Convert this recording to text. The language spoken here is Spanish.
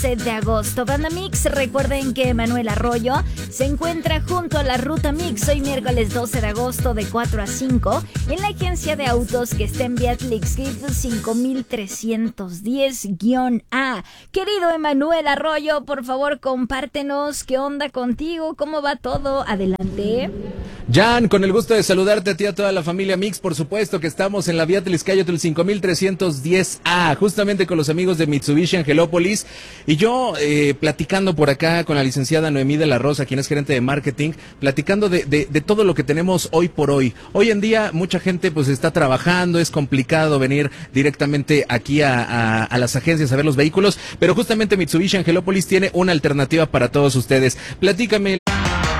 de agosto. Banda Mix, recuerden que Manuel Arroyo se encuentra junto a la Ruta Mix hoy miércoles 12 de agosto de 4 a 5 en la agencia de autos que está en Beatlix 5310-A. Querido Emanuel Arroyo, por favor compártenos qué onda contigo, cómo va todo, adelante. Jan, con el gusto de saludarte a ti y a toda la familia Mix, por supuesto que estamos en la Beatlix 5310-A, justamente con los amigos de Mitsubishi Angelópolis. Y yo platicando por acá con la licenciada Noemí de la Rosa, quien es gerente de marketing, platicando de todo lo que tenemos hoy por hoy. Hoy en día mucha gente pues está trabajando, es complicado venir directamente aquí a las agencias a ver los vehículos, pero justamente Mitsubishi Angelópolis tiene una alternativa para todos ustedes. Platícame,